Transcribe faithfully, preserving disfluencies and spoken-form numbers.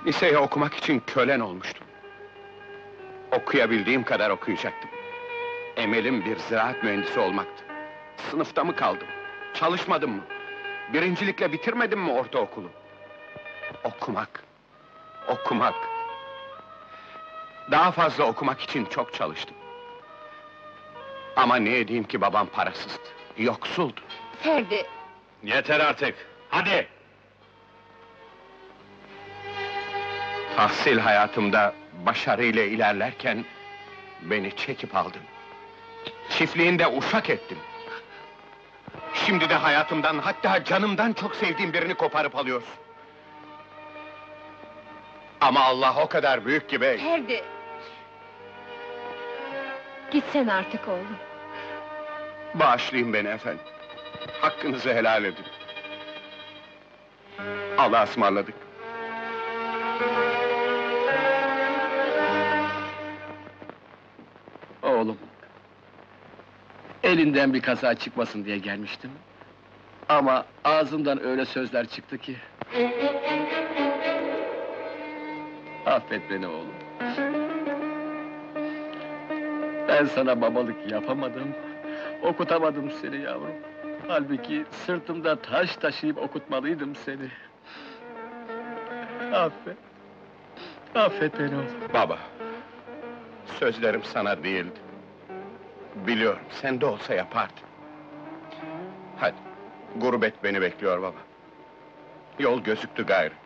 Liseye okumak için kölen olmuştum. Okuyabildiğim kadar okuyacaktım. Emelim bir ziraat mühendisi olmaktı. Sınıfta mı kaldım? Çalışmadım mı? Birincilikle bitirmedim mi ortaokulu? Okumak, okumak. Daha fazla okumak için çok çalıştım. Ama ne edeyim ki babam parasızdı, yoksuldu. Ferdi, Yeter artık! Hadi! Tahsil hayatımda başarıyla ilerlerken beni çekip aldın. Çiftliğinde uşak ettin. Şimdi de hayatımdan, hatta canımdan çok sevdiğim birini koparıp alıyorsun. Ama Allah o kadar büyük ki bey. Ferdi! Gitsen artık oğlum. Bağışlayın beni efendim. Hakkınızı helal edin. Allah'a ısmarladık. Oğlum, elinden bir kaza çıkmasın diye gelmiştim. Ama ağzımdan öyle sözler çıktı ki... Affet beni oğlum. Ben sana babalık yapamadım, okutamadım seni yavrum. Halbuki sırtımda taş taşıyıp okutmalıydım seni. Affet, affet beni oğlum. Baba, sözlerim sana değildi. Biliyorum, sen de olsa yapardın. Hadi, gurbet beni bekliyor baba. Yol gözüktü gayrı.